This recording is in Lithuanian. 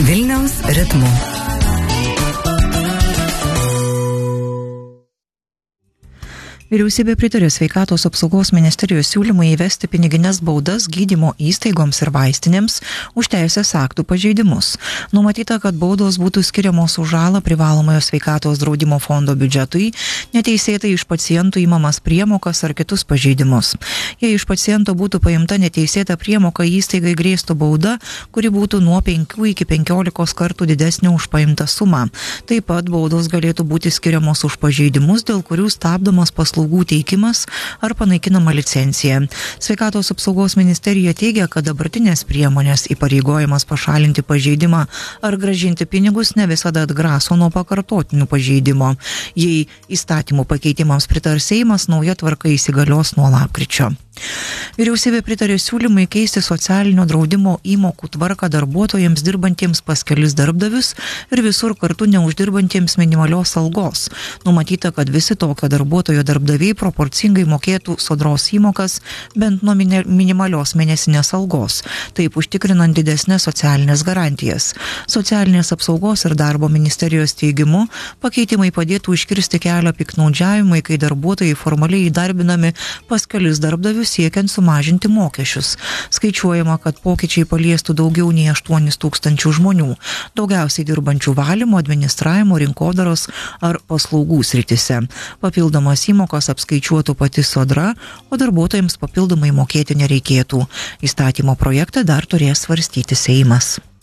Vilniaus ritmu. Vyriausybė pritarė Sveikatos apsaugos ministerijos siūlymui įvesti piniginės baudas gydymo įstaigoms ir vaistinėms už teisės aktų pažeidimus. Numatyta, kad baudos būtų skiriamos už žalą privalomojo sveikatos draudimo fondo biudžetui, neteisėtai iš pacientų įmamas priemokas ar kitus pažeidimus. Jei iš paciento būtų paimta neteisėta priemoka, įstaigai grėstų bauda, kuri būtų nuo 5 iki 15 kartų didesnė už paimtą sumą. Taip pat baudos galėtų būti skiriamos už pažeidimus, dėl kurių stabdomas paslaugų teikimas ar panaikinama licencija. Sveikatos apsaugos ministerija teigia, kad dabartinės priemonės įpareigojimas pašalinti pažeidimą ar grąžinti pinigus ne visada atgraso nuo pakartotinių pažeidimo. Jei įstatymų pakeitimams pritars Seimas, nauja tvarka įsigalios nuo lapkričio. Vyriausybė pritarė siūlymui keisti socialinio draudimo įmokų tvarką darbuotojams dirbantiems pas kelis darbdavius ir visur kartu neuždirbantiems minimalios algos. Numatyta, kad visi tokio darbuotojo darbdaviai proporcingai mokėtų sodros įmokas bent nuo minimalios mėnesinės algos, taip užtikrinant didesnės socialinės garantijas. Socialinės apsaugos ir darbo ministerijos teigimu, pakeitimai padėtų užkirsti kelią piktnaudžiavimui, kai darbuotojai formaliai įdarbinami pas kelis darbdavius siekiant sumažinti mokesčius. Skaičiuojama, kad pokyčiai paliestų daugiau nei 8 000 žmonių, daugiausiai dirbančių valymo, administravimo, rinkodaros ar paslaugų srityse. Papildomas įmokas apskaičiuotų pati sodra, o darbuotojams papildomai mokėti nereikėtų. Įstatymo projektą dar turės svarstyti Seimas.